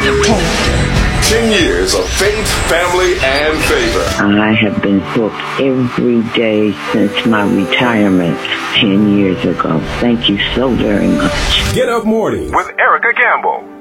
10 years of faith, family, and favor. I have been hooked every day since my retirement 10 years ago. Thank you so very much. Get Up Morning with Erica Campbell.